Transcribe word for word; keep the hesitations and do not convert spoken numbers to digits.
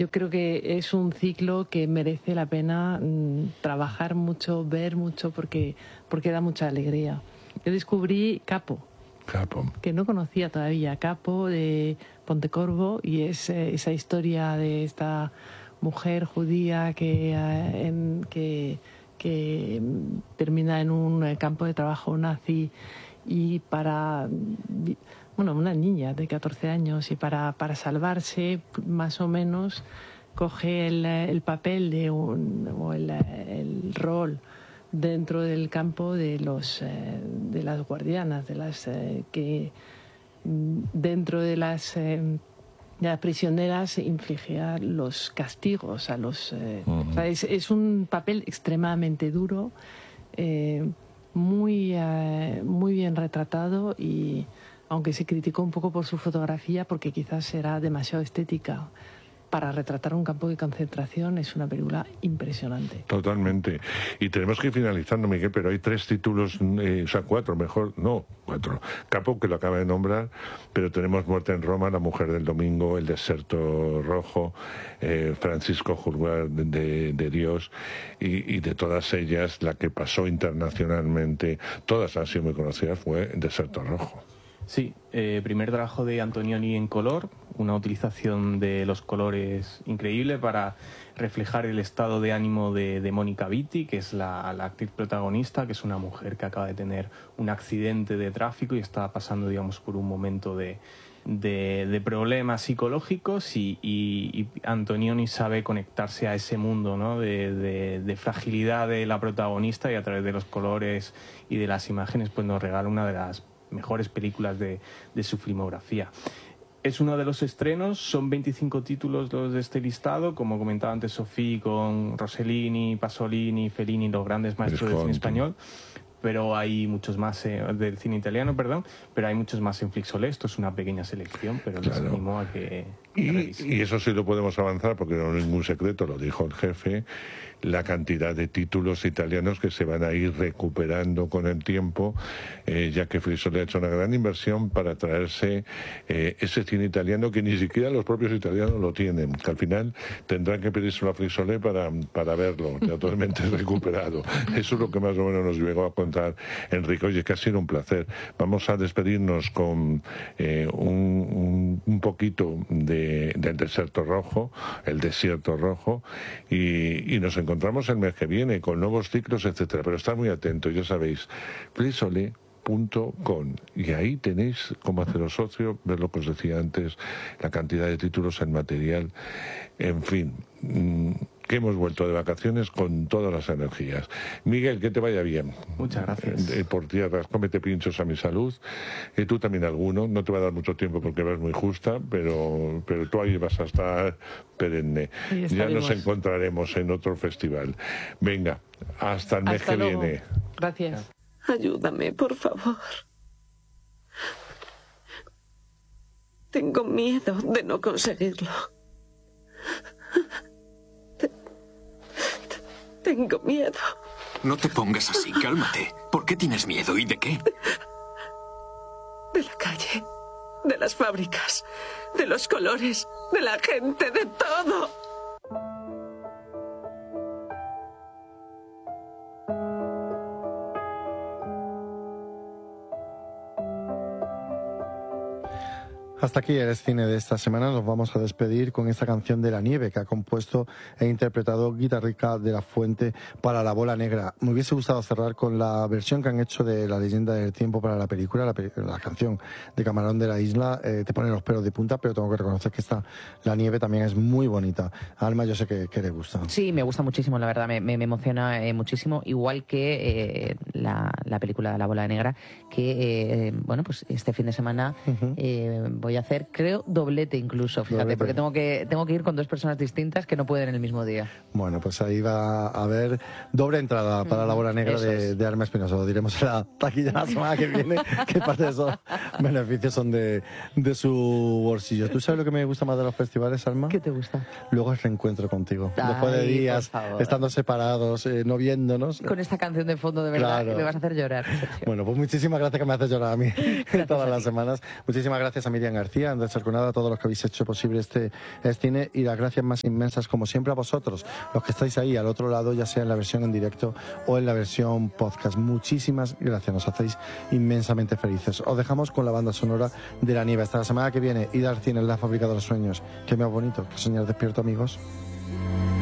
yo creo que es un ciclo que merece la pena mmm, trabajar mucho, ver mucho, porque, porque da mucha alegría. Yo descubrí Capo, Capo, que no conocía todavía, Capo de Pontecorvo, y es eh, esa historia de esta mujer judía que, eh, en, que, que termina en un campo de trabajo nazi, y para... bueno, una niña de catorce años, y para, para salvarse, más o menos, coge el, el papel de un, o el, el rol dentro del campo de los eh, de las guardianas, de las eh, que dentro de las, eh, de las prisioneras infligía los castigos a los... Eh, uh-huh. O sea, es, es un papel extremadamente duro, eh, muy, eh, muy bien retratado, y aunque se criticó un poco por su fotografía, porque quizás era demasiado estética para retratar un campo de concentración, es una película impresionante. Totalmente. Y tenemos que ir finalizando, Miguel, pero hay tres títulos, eh, o sea, cuatro, mejor, no, cuatro. Capo, que lo acaba de nombrar, pero tenemos Muerte en Roma, La mujer del domingo, El desierto rojo, eh, Francisco Juzgar de, de, de Dios, y, y de todas ellas, la que pasó internacionalmente, todas han sido muy conocidas, fue El desierto rojo. Sí, eh, primer trabajo de Antonioni en color, una utilización de los colores increíble para reflejar el estado de ánimo de, de Mónica Vitti, que es la, la actriz protagonista, que es una mujer que acaba de tener un accidente de tráfico y está pasando, digamos, por un momento de, de, de problemas psicológicos, y, y, y Antonioni sabe conectarse a ese mundo, ¿no?, de, de, de fragilidad de la protagonista, y a través de los colores y de las imágenes pues nos regala una de las mejores películas de, de su filmografía. Es uno de los estrenos, son veinticinco títulos los de este listado, como comentaba antes Sofía, con Rossellini, Pasolini, Fellini, los grandes maestros del cine español, pero hay muchos más, eh, del cine italiano, perdón, pero hay muchos más en Flixolé. Esto es una pequeña selección, pero claro, les animo a que... Y, y eso sí lo podemos avanzar, porque no es ningún secreto, lo dijo el jefe, la cantidad de títulos italianos que se van a ir recuperando con el tiempo, eh, ya que Flixolé ha hecho una gran inversión para traerse eh, ese cine italiano que ni siquiera los propios italianos lo tienen, que al final tendrán que pedírselo a Flixolé para, para verlo totalmente recuperado. Eso es lo que más o menos nos llegó a contar Enrique. Oye, que ha sido un placer. Vamos a despedirnos con eh, un, un, un poquito de del desierto rojo, El desierto rojo, y, y nos encontramos el mes que viene con nuevos ciclos, etcétera. Pero estad muy atentos, ya sabéis, flixolé punto com, y ahí tenéis cómo haceros socio, ver lo que os decía antes, la cantidad de títulos, el material, en fin, mmm, que hemos vuelto de vacaciones con todas las energías. Miguel, que te vaya bien. Muchas gracias. Eh, por tierras, cómete pinchos a mi salud. Y eh, tú también alguno. No te va a dar mucho tiempo porque vas muy justa, pero, pero tú ahí vas a estar perenne. Ya nos encontraremos en otro festival. Venga, hasta el mes hasta que luego. viene. Gracias. Ayúdame, por favor. Tengo miedo de no conseguirlo. Tengo miedo. No te pongas así, cálmate. ¿Por qué tienes miedo y de qué? De la calle, de las fábricas, de los colores, de la gente, de todo. Hasta aquí el cine de esta semana. Nos vamos a despedir con esta canción de La Nieve que ha compuesto e interpretado Guitarrica de la Fuente para La Bola Negra. Me hubiese gustado cerrar con la versión que han hecho de La Leyenda del Tiempo para la película, la, la canción de Camarón de la Isla. Eh, te pone los pelos de punta, pero tengo que reconocer que esta La Nieve también es muy bonita. Alma, yo sé que, que le gusta. Sí, me gusta muchísimo, la verdad, me, me, me emociona eh, muchísimo, igual que eh, la, la película La Bola Negra, que, eh, bueno, pues este fin de semana uh-huh. eh, voy a hacer, creo, doblete incluso, fíjate, doblete. Porque tengo que tengo que ir con dos personas distintas que no pueden en el mismo día. Bueno, pues ahí va a haber doble entrada para mm, La Bola Negra de, es. de Alma Espinosa. Lo diremos en la taquilla la semana que viene, que parte de esos beneficios son de, de su bolsillo. ¿Tú sabes lo que me gusta más de los festivales, Alma? ¿Qué te gusta? Luego el reencuentro contigo. Ay, después de días estando separados, eh, no viéndonos. Con esta canción de fondo, de verdad. Claro. Claro. Me vas a hacer llorar, Sergio. Bueno, pues muchísimas gracias, que me haces llorar a mí todas las semanas. Muchísimas gracias a Miriam García, a Andrés Arconada, a todos los que habéis hecho posible este, este cine, y las gracias más inmensas, como siempre, a vosotros, los que estáis ahí al otro lado, ya sea en la versión en directo o en la versión podcast. Muchísimas gracias, nos hacéis inmensamente felices. Os dejamos con la banda sonora de La Nieve. Hasta la semana que viene, id al cine, en la fábrica de los sueños. Que más bonito que soñar despierto, amigos.